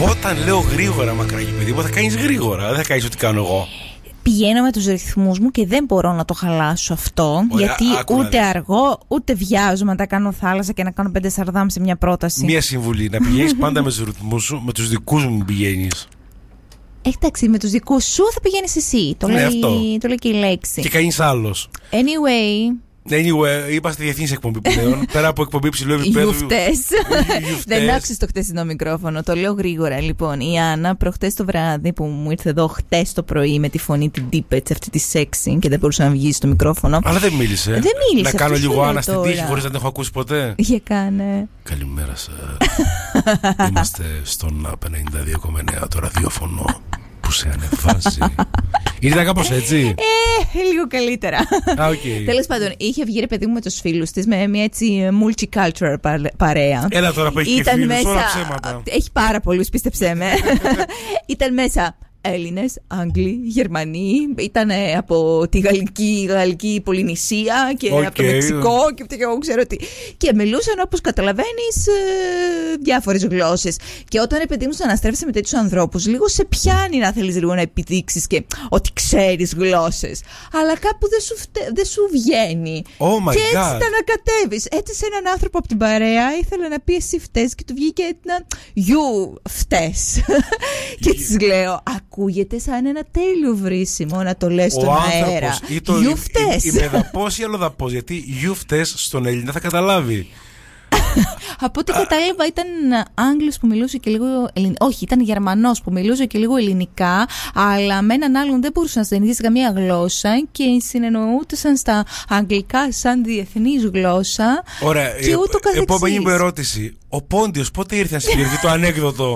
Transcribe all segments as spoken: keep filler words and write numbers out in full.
Όταν λέω γρήγορα, μακράκι παιδί μου, θα κάνεις γρήγορα. Δεν θα κάνεις ό,τι κάνω εγώ. Πηγαίνω με τους ρυθμούς μου και δεν μπορώ να το χαλάσω αυτό. Ωραία, γιατί ούτε αργό, ούτε βιάζω να τα κάνω θάλασσα και να κάνω πέντε σαρδάμ σε μια πρόταση. Μία συμβουλή, να πηγαίνεις πάντα με τους ρυθμούς σου, με τους δικούς μου πηγαίνεις. Εντάξει, με τους δικούς σου θα πηγαίνεις εσύ. Το, ναι, λέει, το λέει και η λέξη. Και κανείς άλλος. Anyway. Anyway, είμαστε διεθνής εκπομπή πλέον. Πέρα από εκπομπή ψηλού επίπεδου. Γιουφτές. Δεν άκουσες το χτεσινό μικρόφωνο. Το λέω γρήγορα. Λοιπόν, η Άννα προχτές το βράδυ που μου ήρθε εδώ χτες το πρωί με τη φωνή την deep, αυτή τη sexy και δεν μπορούσε να βγει στο μικρόφωνο. Αλλά δεν μίλησε. Δεν μίλησε. Να κάνω λίγο Άννα στην τύχη χωρίς να την έχω ακούσει ποτέ. Για κάνε. Καλημέρα σας. Είμαστε στον πενήντα δύο κόμμα εννέα το ραδιόφωνο που σε ανεβάζει. Ήταν κάπως έτσι. Ε, λίγο καλύτερα. Ah, okay. Τέλος πάντων, είχε βγει ρε παιδί μου με τους φίλους της με μια έτσι multicultural παρέα. Έλα τώρα που έχει και φίλους, μέσα... όλα ψέματα. Έχει πάρα πολλούς, πίστεψέ με. Ήταν μέσα Έλληνες, Άγγλοι, Γερμανοί. Ήταν από τη Γαλλική, Γαλλική Πολυνησία και okay. από το Μεξικό και εγώ ξέρω τι. Και μιλούσαν, όπως καταλαβαίνεις, διάφορες γλώσσες. Και όταν ρε παιδί μου αναστρέφεσαι με τέτοιους ανθρώπους, λίγο σε πιάνει να θέλεις λίγο να επιδείξεις και ότι ξέρεις γλώσσες. Αλλά κάπου δεν σου, φτε... δεν σου βγαίνει. Oh my και έτσι God. τα ανακατεύεις. Έτσι σε έναν άνθρωπο από την παρέα ήθελε να πει εσύ φταίς και του βγήκε ένα you φταίς. Και της λέω, ακούγεται σαν ένα τέλειο βρίσιμο να το λες στον αέρα. You φταίς. Είμαι δαπός ή αλλοδαπός, γιατί you φταίς στον Έλληνα θα καταλάβει. Από ό,τι κατάλαβα ήταν Άγγλος που μιλούσε και λίγο ελληνικά. Όχι, ήταν Γερμανός που μιλούσε και λίγο ελληνικά, αλλά με έναν άλλον δεν μπορούσε να συνεννοηθεί καμία γλώσσα και συνεννοούνταν στα αγγλικά σαν διεθνής γλώσσα. Ωραία, και ούτω καθεξής. Επόμενη μου ερώτηση. Ο Πόντιος πότε ήρθε να συμπληρωθεί το ανέκδοτο?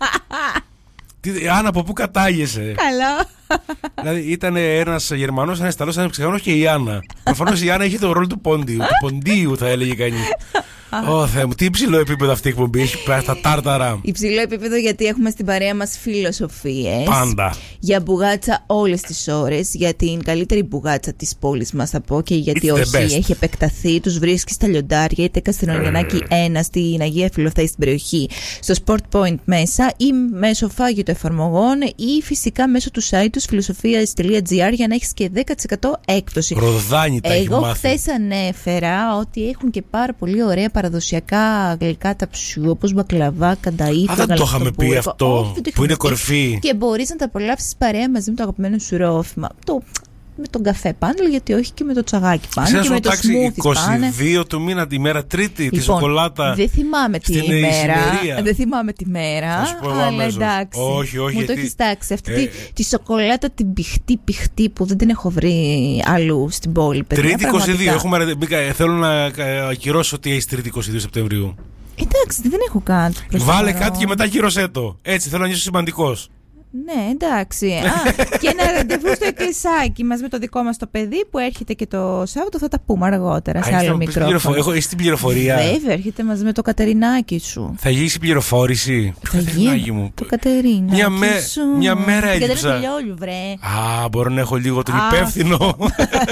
Τι, Άννα, από πού κατάγεσαι? Καλά. Δηλαδή ήταν ένας Γερμανός, ένας Ιταλός, ένας Μεξικανός και η Άννα. Προφανώς η Άννα είχε το ρόλο του Πόντιου. Του Ποντίου θα έλεγε κανείς. Ω Θεέ μου, τι υψηλό επίπεδο αυτή η εκπομπή έχει πάει στα τάρταρα. Υψηλό επίπεδο γιατί έχουμε στην παρέα μας φιλοσοφίες. Πάντα. Για μπουγάτσα όλες τις ώρες. Για την καλύτερη μπουγάτσα της πόλης μας θα πω. Και γιατί όχι, έχει επεκταθεί. Τους βρίσκεις στα λιοντάρια, είτε Καστελονιανάκη ένα στην Αγία Φιλοθέη στην περιοχή, στο Sport Point μέσα, ή μέσω φάγητο εφαρμογών, ή φυσικά μέσω του site τους φιλοσοφίας τελεία τζι άρ για να έχεις και δέκα τοις εκατό έκπτωση. Ροδάνι τα έχει μάθει. Εγώ χθες ανέφερα ότι έχουν και πάρα πολύ ωραία παραδοσιακά γλυκά ταψιού, όπως μπακλαβά, κανταΐφα. Α, δεν το είχαμε πει αυτό, oh, που είναι κορυφή. Και μπορείς να τα απολαύσεις παρέα μαζί με το αγαπημένο σου ρόφημα. Το, με τον καφέ πάνε, γιατί όχι και με το τσαγάκι πάνε. Ξέρεις, και με το smoothie πάνε. είκοσι δύο του μήνα τη μέρα Τρίτη, λοιπόν, τη σοκολάτα. Δεν θυμάμαι τη μέρα. Δεν θυμάμαι τη μέρα. Αλλά αμέσως. Εντάξει. Όχι, όχι. Μου γιατί... το έχεις τάξει. Αυτή ε, τη, τη σοκολάτα την πιχτή πιχτή που δεν την έχω βρει αλλού στην πόλη. Παιδιά, Τρίτη είκοσι δύο. Έχουμε, θέλω να ακυρώσω ότι έχει Τρίτη είκοσι δύο Σεπτεμβρίου. Εντάξει, δεν έχω κάτι. Βάλε κάτι και μετά κυρώσέ το. Έτσι, θέλω να νιώσω σημαντικός. Ναι, εντάξει. Α, και ένα ραντεβού στο εκκλησάκι μας με το δικό μας το παιδί που έρχεται και το Σάββατο, θα τα πούμε αργότερα. Α, σε άλλο μικρόφωνο. Έχω την πληροφορία. Βέβαια, έρχεται μαζί με το Κατερινάκι σου. Θα γίνει η πληροφόρηση. Θα γίνει μου. Το Κατερινάκι μια, με, σου. μια μέρα έλειψα. Λιόλιου, βρε. Α, μπορώ να έχω λίγο τον υπεύθυνο.